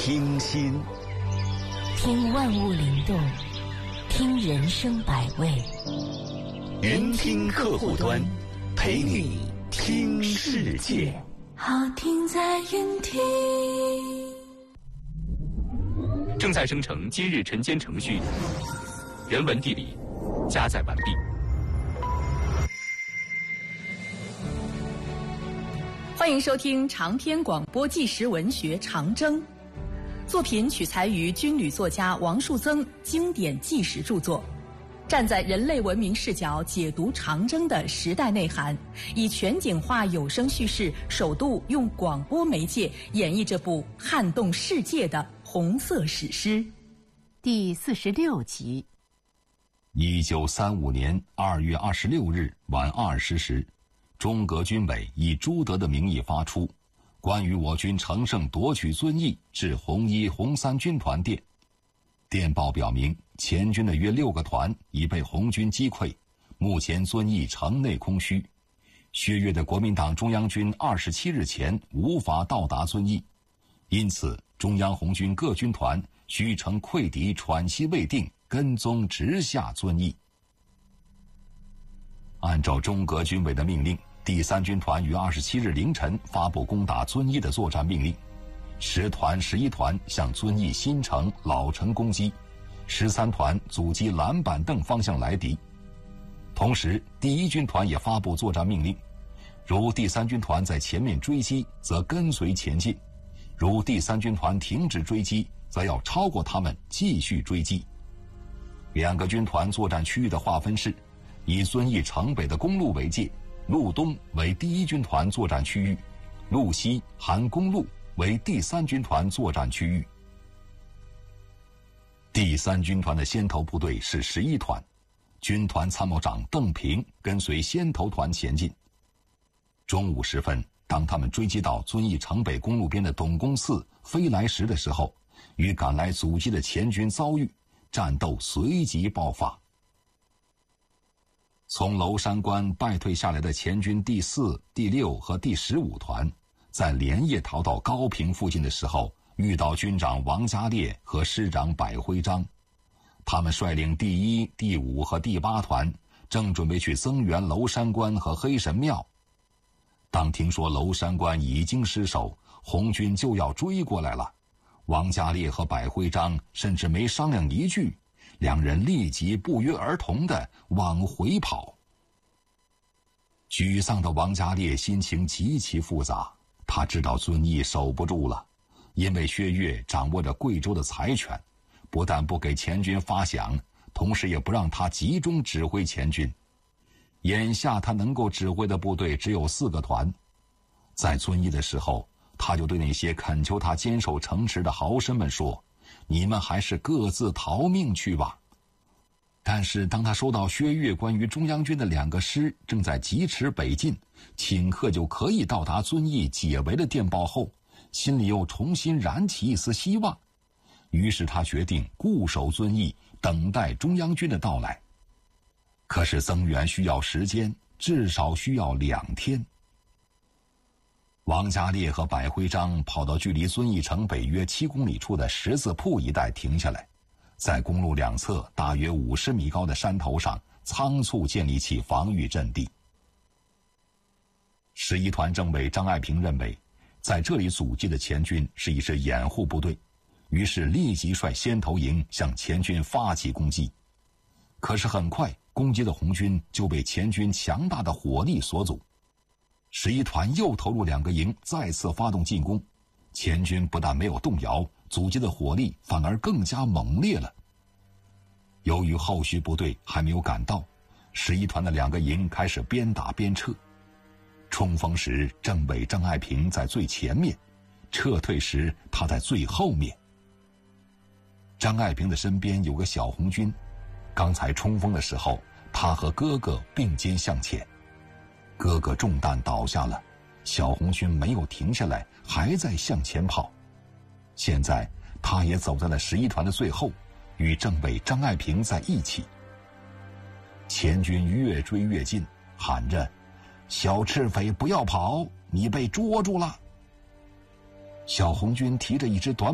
听心， 听万物灵动，听人生百味。 云听客户端，陪你听世界。 好听在云听。 正在生成今日晨间程序，人文地理加载完毕。 欢迎收听长篇广播纪实文学《长征》，作品取材于军旅作家王树增经典纪实著作，站在人类文明视角解读长征的时代内涵，以全景化有声叙事，首度用广播媒介演绎这部撼动世界的红色史诗。 第46集。 1935年2月26日晚20时，中革军委以朱德的名义发出关于我军乘胜夺取遵义至红一、红三军团电。电报表明，前军的约6个团已被红军击溃，目前遵义城内空虚，薛岳的国民党中央军27日前无法到达遵义，因此中央红军各军团需乘溃敌喘息未定，跟踪直下遵义。按照中革军委的命令，第3军团于27日凌晨发布攻打遵义的作战命令，10团、11团向遵义新城、老城攻击，13团阻击蓝板凳方向来敌。同时，第1军团也发布作战命令，如第3军团在前面追击，则跟随前进；如第3军团停止追击，则要超过他们继续追击。2个军团作战区域的划分是：以遵义城北的公路为界，路东为第1军团作战区域，路西含公路为第3军团作战区域。第3军团的先头部队是11团，军团参谋长邓平跟随先头团前进。中午时分，当他们追击到遵义城北公路边的董公寺、飞来石的时候，与赶来阻击的前军遭遇，战斗随即爆发。从娄山关败退下来的前军第4、第6和第15团，在连夜逃到高平附近的时候，遇到军长王家烈和师长柏辉章，他们率领第1、第5和第8团，正准备去增援娄山关和黑神庙。当听说娄山关已经失守，红军就要追过来了，王家烈和柏辉章甚至没商量一句，两人立即不约而同地往回跑。沮丧的王家烈心情极其复杂，他知道遵义守不住了，因为薛岳掌握着贵州的财权，不但不给前军发饷，同时也不让他集中指挥前军。眼下他能够指挥的部队只有4个团。在遵义的时候，他就对那些恳求他坚守城池的豪绅们说，你们还是各自逃命去吧。但是当他收到薛岳关于中央军的2个师正在疾驰北进，顷刻就可以到达遵义解围的电报后，心里又重新燃起一丝希望，于是他决定固守遵义，等待中央军的到来。可是增援需要时间，至少需要2天。王家烈和柏辉章跑到距离遵义城北约7公里处的十字铺一带停下来，在公路2侧大约50米高的山头上仓促建立起防御阵地。11团政委张爱萍认为，在这里阻击的前军是一支掩护部队，于是立即率先头营向前军发起攻击。可是很快，攻击的红军就被前军强大的火力所阻。11团又投入2个营，再次发动进攻。前军不但没有动摇，阻击的火力反而更加猛烈了。由于后续部队还没有赶到，11团的2个营开始边打边撤。冲锋时，政委张爱萍在最前面，撤退时他在最后面。张爱萍的身边有个小红军，刚才冲锋的时候，他和哥哥并肩向前，哥哥中弹倒下了，小红军没有停下来，还在向前跑。现在他也走在了11团的最后，与政委张爱萍在一起。前军越追越近，喊着，小赤匪不要跑，你被捉住了。小红军提着一支短